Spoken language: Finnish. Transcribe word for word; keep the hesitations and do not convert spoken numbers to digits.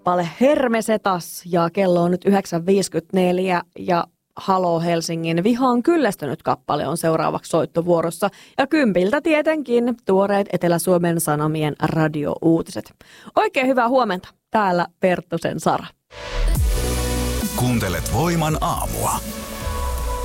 kappale Hermesetas ja kello on nyt yhdeksän viisikymmentäneljä ja Halo Helsingin Vihaan kyllästynyt kappale on seuraavaksi soittovuorossa ja kympiltä tietenkin tuoreet Etelä-Suomen Sanomien radiouutiset. Oikein hyvää huomenta. Täällä Perttusen Sara. Kuuntelet Voiman aamua.